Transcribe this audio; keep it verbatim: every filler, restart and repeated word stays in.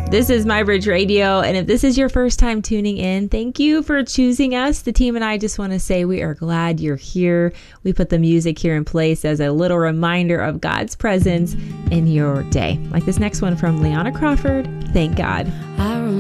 This is MyBridge Radio, and if this is your first time tuning in, thank you for choosing us. The team and I just want to say we are glad you're here. We put the music here in place as a little reminder of God's presence in your day. Like this next one from Leanna Crawford, Thank God. I